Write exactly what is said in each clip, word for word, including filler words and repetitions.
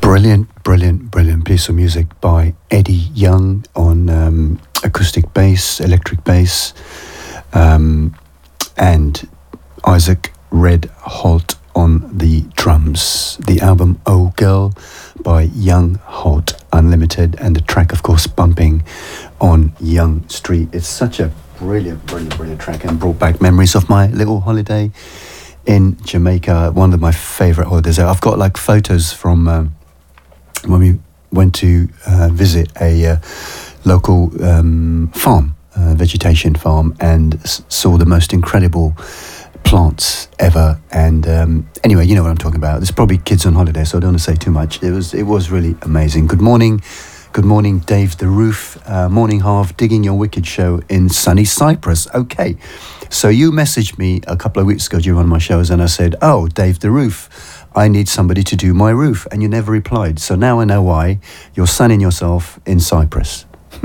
Brilliant, brilliant, brilliant piece of music by Eddie Young on um, acoustic bass, electric bass, um, and Isaac Red Holt on the drums. The album Oh Girl by Young Holt Unlimited, and the track, of course, Bumping on Young Street. It's such a brilliant, brilliant, brilliant track, and brought back memories of my little holiday in Jamaica, one of my favourite holidays. I've got like photos from um, when we went to uh, visit a uh, local um, farm, uh, vegetation farm, and s- saw the most incredible plants ever. And um, anyway, you know what I'm talking about. There's probably kids on holiday, so I don't want to say too much. It was it was really amazing. Good morning. Good morning, Dave the Roof. Uh, morning, Harv. Digging your wicked show in sunny Cyprus. Okay. So you messaged me a couple of weeks ago during one of my shows, and I said, oh, Dave the Roof, I need somebody to do my roof. And you never replied. So now I know why. You're sunning yourself in Cyprus.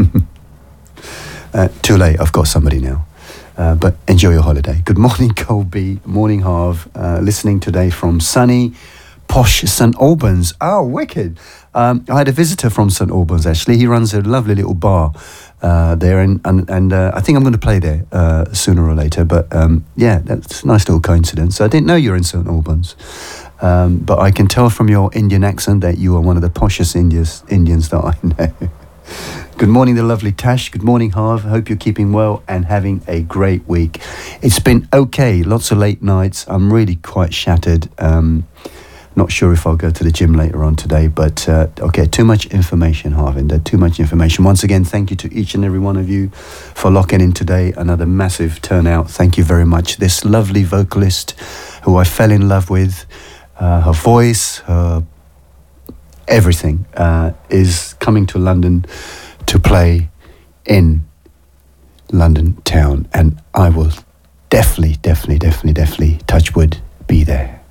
uh, too late. I've got somebody now. Uh, but enjoy your holiday. Good morning, Colby. Morning, Harv. Uh, listening today from sunny, posh St Albans. Oh, wicked. Um, I had a visitor from St Albans, actually. He runs a lovely little bar uh, there, and, and, and uh, I think I'm going to play there uh, sooner or later. But um, yeah, that's a nice little coincidence. I didn't know you were in St Albans. Um, but I can tell from your Indian accent that you are one of the poshest Indians, Indians that I know. Good morning, the lovely Tash. Good morning, Harv. Hope you're keeping well and having a great week. It's been okay. Lots of late nights. I'm really quite shattered. Um, not sure if I'll go to the gym later on today, but uh, okay, too much information, Harvinder. Too much information. Once again, thank you to each and every one of you for locking in today. Another massive turnout. Thank you very much. This lovely vocalist who I fell in love with, uh, her voice, her everything, uh, is coming to London to play in London town, and I will definitely, definitely, definitely, definitely, touch wood, be there.